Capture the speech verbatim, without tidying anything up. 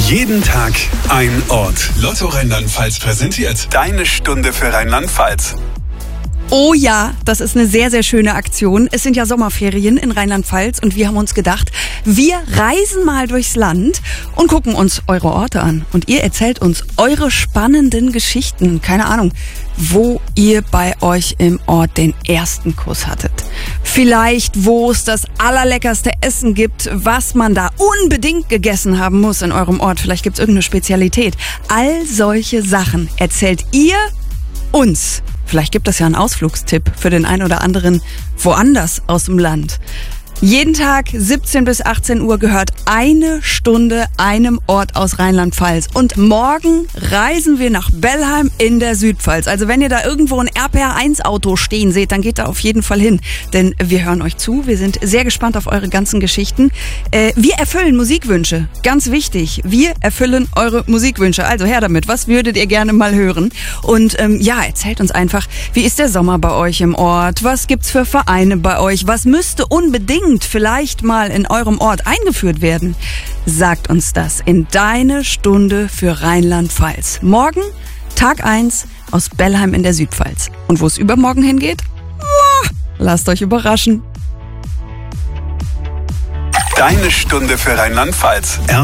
Jeden Tag ein Ort. Lotto Rheinland-Pfalz präsentiert deine Stunde für Rheinland-Pfalz. Oh ja, das ist eine sehr, sehr schöne Aktion. Es sind ja Sommerferien in Rheinland-Pfalz und wir haben uns gedacht, wir reisen mal durchs Land und gucken uns eure Orte an. Und ihr erzählt uns eure spannenden Geschichten. Keine Ahnung, wo ihr bei euch im Ort den ersten Kuss hattet. Vielleicht, wo es das allerleckerste Essen gibt, was man da unbedingt gegessen haben muss in eurem Ort. Vielleicht gibt es irgendeine Spezialität. All solche Sachen erzählt ihr uns. Vielleicht gibt es ja einen Ausflugstipp für den einen oder anderen woanders aus dem Land. Jeden Tag siebzehn bis achtzehn Uhr gehört eine Stunde einem Ort aus Rheinland-Pfalz. Und morgen reisen wir nach Bellheim in der Südpfalz. Also wenn ihr da irgendwo ein R P R eins Auto stehen seht, dann geht da auf jeden Fall hin. Denn wir hören euch zu. Wir sind sehr gespannt auf eure ganzen Geschichten. Äh, wir erfüllen Musikwünsche. Ganz wichtig. Wir erfüllen eure Musikwünsche. Also her damit. Was würdet ihr gerne mal hören? Und ähm, ja, erzählt uns einfach, wie ist der Sommer bei euch im Ort? Was gibt's für Vereine bei euch? Was müsste unbedingt vielleicht mal in eurem Ort eingeführt werden? Sagt uns das in deine Stunde für Rheinland-Pfalz. Morgen Tag eins aus Bellheim in der Südpfalz. Und wo es übermorgen hingeht? Lasst euch überraschen. Deine Stunde für Rheinland-Pfalz.